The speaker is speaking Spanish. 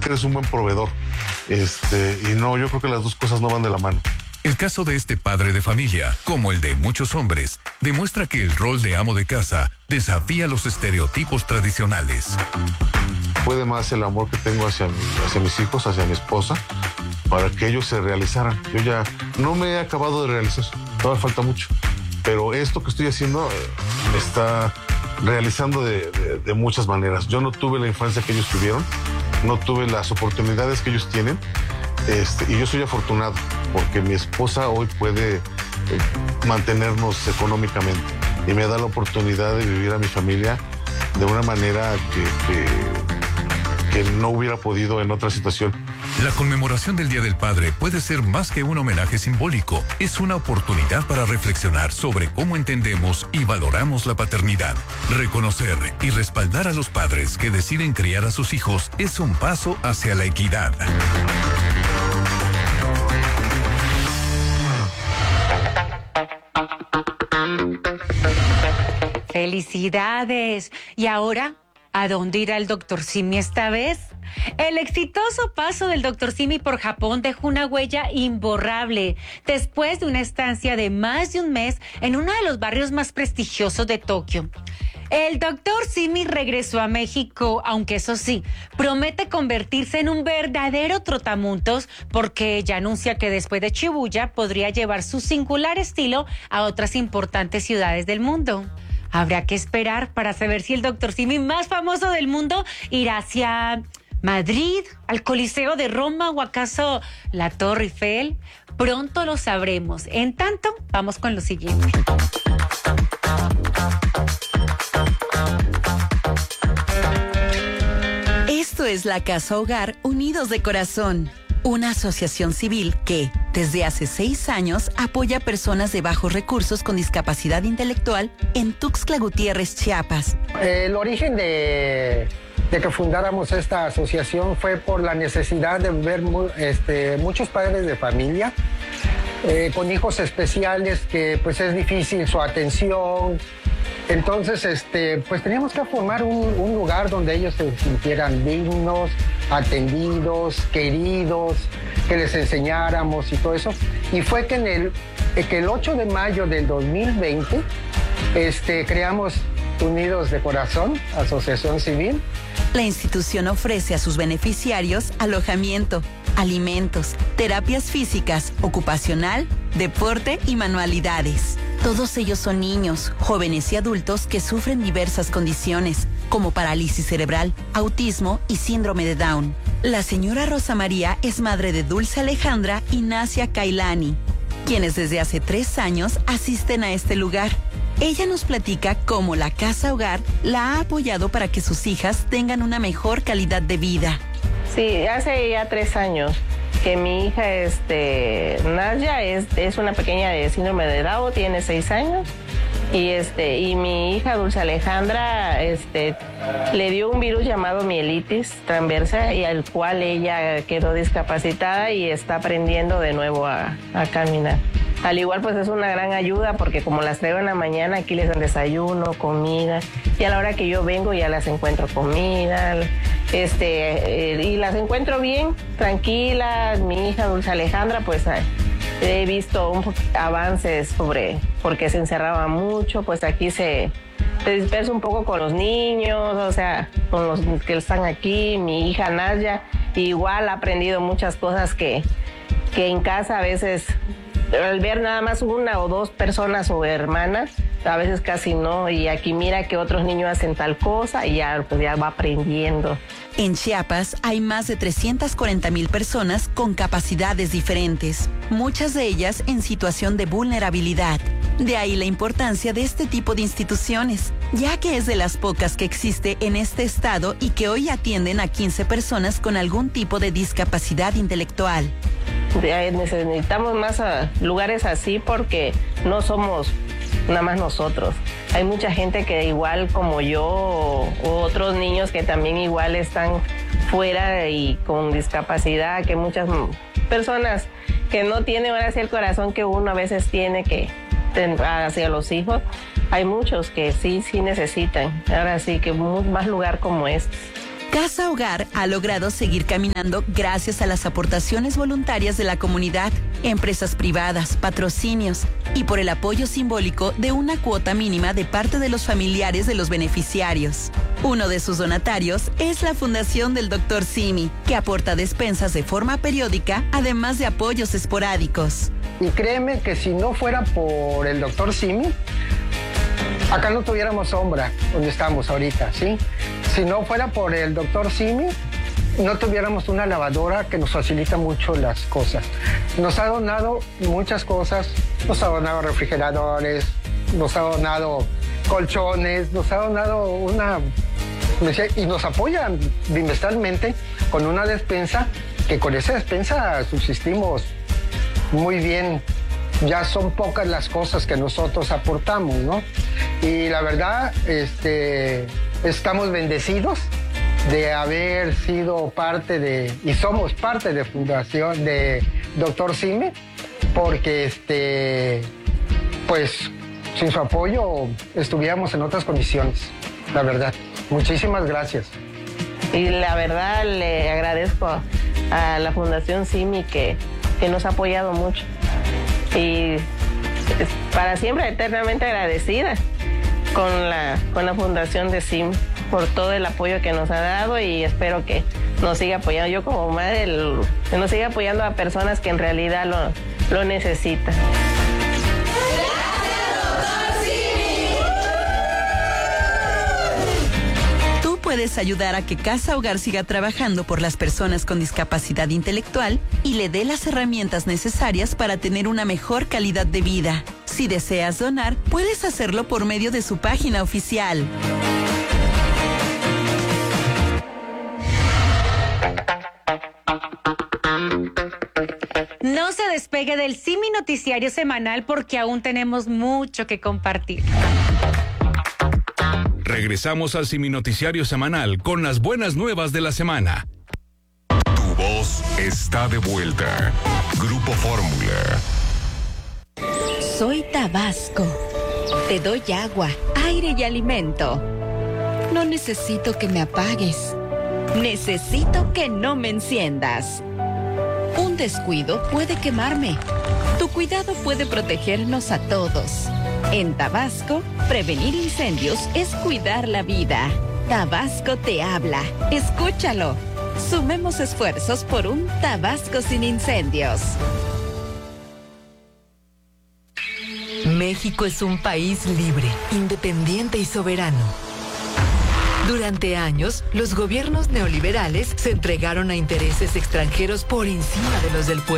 que eres un buen proveedor. Y no, yo creo que las dos cosas no van de la mano. El caso de este padre de familia, como el de muchos hombres, demuestra que el rol de amo de casa desafía los estereotipos tradicionales. Puede más el amor que tengo hacia mis hijos, hacia mi esposa, para que ellos se realizaran. Yo ya no me he acabado de realizar, todavía falta mucho. Pero esto que estoy haciendo me está realizando de muchas maneras. Yo no tuve la infancia que ellos tuvieron, no tuve las oportunidades que ellos tienen, y yo soy afortunado porque mi esposa hoy puede mantenernos económicamente y me da la oportunidad de vivir a mi familia de una manera que no hubiera podido en otra situación. La conmemoración del Día del Padre puede ser más que un homenaje simbólico. Es una oportunidad para reflexionar sobre cómo entendemos y valoramos la paternidad. Reconocer y respaldar a los padres que deciden criar a sus hijos es un paso hacia la equidad. ¡Felicidades! ¿Y ahora? ¿A dónde irá el Dr. Simi esta vez? El exitoso paso del Dr. Simi por Japón dejó una huella imborrable después de una estancia de más de un mes en uno de los barrios más prestigiosos de Tokio. El Dr. Simi regresó a México, aunque eso sí, promete convertirse en un verdadero trotamundos porque ya anuncia que después de Shibuya podría llevar su singular estilo a otras importantes ciudades del mundo. Habrá que esperar para saber si el Dr. Simi más famoso del mundo irá hacia Madrid, al Coliseo de Roma o acaso la Torre Eiffel. Pronto lo sabremos. En tanto, vamos con lo siguiente. Esto es la Casa Hogar Unidos de Corazón, una asociación civil que, desde hace 6 años, apoya a personas de bajos recursos con discapacidad intelectual en Tuxtla Gutiérrez, Chiapas. El origen de que fundáramos esta asociación fue por la necesidad de ver muchos padres de familia con hijos especiales que pues es difícil su atención. Entonces, pues teníamos que formar un lugar donde ellos se sintieran dignos, atendidos, queridos, que les enseñáramos y todo eso. Y fue que el 8 de mayo del 2020 creamos Unidos de Corazón, Asociación Civil. La institución ofrece a sus beneficiarios alojamiento, alimentos, terapias físicas, ocupacional, deporte y manualidades. Todos ellos son niños, jóvenes y adultos que sufren diversas condiciones, como parálisis cerebral, autismo y síndrome de Down. La señora Rosa María es madre de Dulce Alejandra y Nacia Kailani, quienes desde hace 3 años asisten a este lugar. Ella nos platica cómo la Casa Hogar la ha apoyado para que sus hijas tengan una mejor calidad de vida. Sí, hace ya 3 años que mi hija, Nadia, es una pequeña de síndrome de Down, tiene 6 años. Y mi hija Dulce Alejandra le dio un virus llamado mielitis transversa y al cual ella quedó discapacitada y está aprendiendo de nuevo a caminar. Al igual pues es una gran ayuda porque como las traigo en la mañana aquí les dan desayuno, comida y a la hora que yo vengo ya las encuentro comida, y las encuentro bien, tranquilas. Mi hija Dulce Alejandra pues he visto avances porque se encerraba mucho, pues aquí se dispersa un poco con los niños, o sea, con los que están aquí. Mi hija Nadia igual ha aprendido muchas cosas que en casa a veces, al ver nada más 1 o 2 personas o hermanas, a veces casi no, y aquí mira que otros niños hacen tal cosa y ya va aprendiendo. En Chiapas hay más de 340,000 personas con capacidades diferentes, muchas de ellas en situación de vulnerabilidad. De ahí la importancia de este tipo de instituciones, ya que es de las pocas que existe en este estado y que hoy atienden a 15 personas con algún tipo de discapacidad intelectual. Necesitamos más lugares así porque no somos nada más nosotros. Hay mucha gente que igual como yo o otros niños que también igual están fuera y con discapacidad, que muchas personas que no tienen ahora sí el corazón que uno a veces tiene que hacia los hijos. Hay muchos que sí necesitan. Ahora sí que más lugar como este. Casa Hogar ha logrado seguir caminando gracias a las aportaciones voluntarias de la comunidad, empresas privadas, patrocinios y por el apoyo simbólico de una cuota mínima de parte de los familiares de los beneficiarios. Uno de sus donatarios es la Fundación del Dr. Simi, que aporta despensas de forma periódica, además de apoyos esporádicos. Y créeme que si no fuera por el Dr. Simi, acá no tuviéramos sombra donde estamos ahorita, ¿sí? Si no fuera por el Dr. Simi, no tuviéramos una lavadora que nos facilita mucho las cosas. Nos ha donado muchas cosas, nos ha donado refrigeradores, nos ha donado colchones, nos ha donado y nos apoyan bimestralmente con una despensa, que con esa despensa subsistimos muy bien. Ya son pocas las cosas que nosotros aportamos, ¿no? Y la verdad, estamos bendecidos de haber sido y somos parte de Fundación de Dr. Simi, porque pues sin su apoyo estuviéramos en otras condiciones, la verdad. Muchísimas gracias. Y la verdad le agradezco a la Fundación Simi que nos ha apoyado mucho. Y para siempre eternamente agradecida con la Fundación de Simi por todo el apoyo que nos ha dado, y espero que nos siga apoyando. Yo como madre, que nos siga apoyando a personas que en realidad lo necesitan. Puedes ayudar a que Casa Hogar siga trabajando por las personas con discapacidad intelectual y le dé las herramientas necesarias para tener una mejor calidad de vida. Si deseas donar, puedes hacerlo por medio de su página oficial. No se despegue del Simi Noticiario Semanal porque aún tenemos mucho que compartir. Regresamos al Simi Noticiario Semanal con las buenas nuevas de la semana. Tu voz está de vuelta. Grupo Fórmula. Soy Tabasco. Te doy agua, aire y alimento. No necesito que me apagues. Necesito que no me enciendas. Un descuido puede quemarme. Tu cuidado puede protegernos a todos. En Tabasco, prevenir incendios es cuidar la vida. Tabasco te habla. Escúchalo. Sumemos esfuerzos por un Tabasco sin incendios. México es un país libre, independiente y soberano. Durante años, los gobiernos neoliberales se entregaron a intereses extranjeros por encima de los del pueblo.